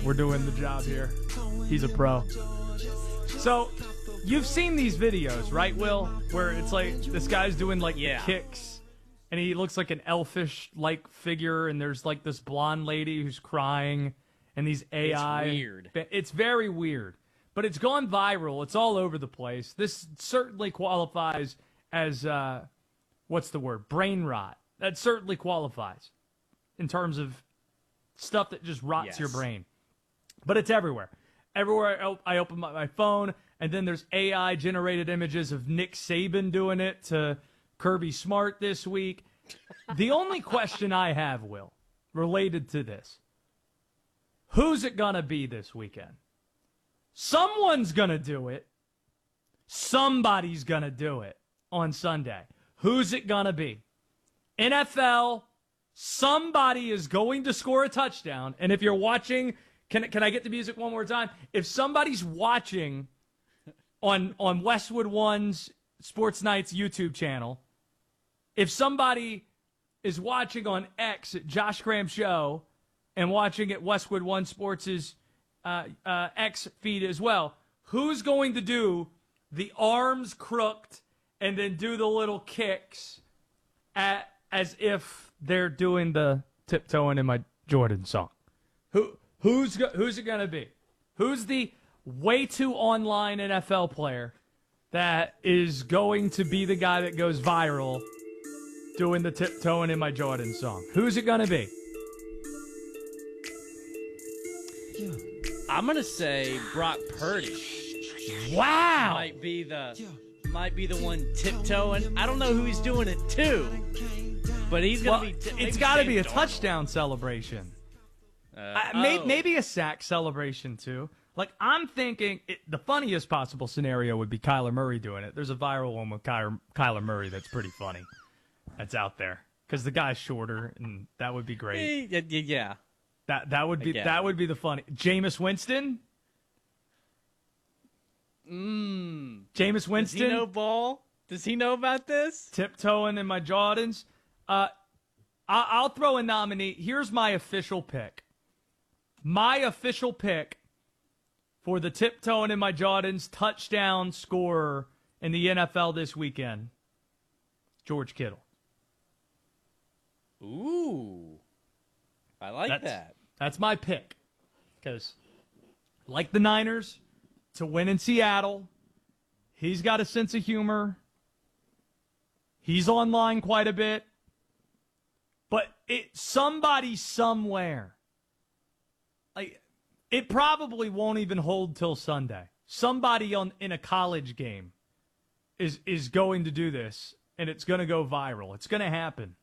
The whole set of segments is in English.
We're doing the job here. He's a pro. So, you've seen these videos, right, Will? Where it's like this guy's doing like the kicks, and he looks like an elfish-like figure, and there's like this blonde lady who's crying, and these AI. It's weird. It's very weird. But it's gone viral. It's all over the place. This certainly qualifies as, what's the word? Brain rot. That certainly qualifies in terms of stuff that just rots your brain. But it's everywhere. Everywhere I open my phone, and then there's AI-generated images of Nick Saban doing it to Kirby Smart this week. The only question I have, Will, related to this, who's it going to be this weekend? Someone's going to do it. Somebody's going to do it on Sunday. Who's it going to be? NFL, somebody is going to score a touchdown. And if you're watching, can I get the music one more time? If somebody's watching on Westwood One's Sports Nights YouTube channel, if somebody is watching on X at Josh Graham Show and watching at Westwood One Sports' X feed as well, who's going to do the arms crooked and then do the little kicks as if they're doing the tiptoeing in my Jordan song? Who's it going to be? Who's the way too online NFL player that is going to be the guy that goes viral doing the tiptoeing in my Jordan song? Who's it going to be? I'm gonna say Brock Purdy. Wow, might be the one tiptoeing. I don't know who he's doing it to, but he's gonna be. It's got to be a touchdown celebration. Maybe a sack celebration too. Like I'm thinking, the funniest possible scenario would be Kyler Murray doing it. There's a viral one with Kyler Murray that's pretty funny. That's out there because the guy's shorter, and that would be great. Yeah. That would be the funny. Jameis Winston. Jameis Winston. Does he know ball? Does he know about this? Tiptoeing in my Jordans. I'll throw a nominee. Here's my official pick. My official pick for the tiptoeing in my Jordans touchdown scorer in the NFL this weekend, George Kittle. Ooh. I like that. That's my pick. Because, like the Niners, to win in Seattle, he's got a sense of humor. He's online quite a bit. But somebody somewhere, it probably won't even hold till Sunday. Somebody in a college game is going to do this, and it's going to go viral. It's going to happen.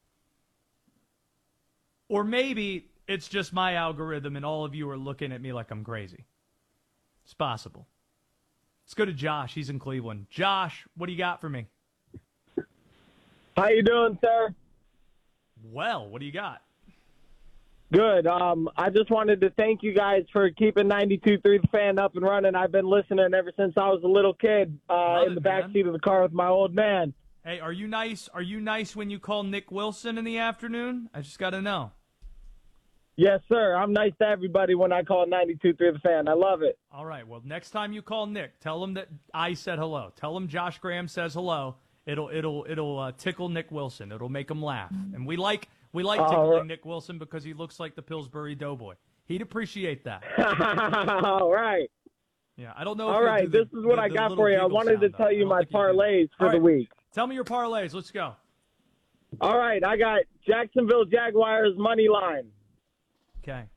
Or maybe it's just my algorithm and all of you are looking at me like I'm crazy. It's possible. Let's go to Josh. He's in Cleveland. Josh, what do you got for me? How you doing, sir? Well, what do you got? Good. I just wanted to thank you guys for keeping 92.3 The Fan up and running. I've been listening ever since I was a little kid in the backseat of the car with my old man. Hey, are you nice? Are you nice when you call Nick Wilson in the afternoon? I just got to know. Yes, sir. I'm nice to everybody when I call 92.3 The Fan. I love it. All right. Well, next time you call Nick, tell him that I said hello. Tell him Josh Graham says hello. It'll tickle Nick Wilson. It'll make him laugh. And we like tickling Nick Wilson because he looks like the Pillsbury Doughboy. He'd appreciate that. All right. Yeah, I don't know. All right, this is what I got for you. I wanted to tell you my parlays for the week. Tell me your parlays. Let's go. All right, I got Jacksonville Jaguars money line. Okay.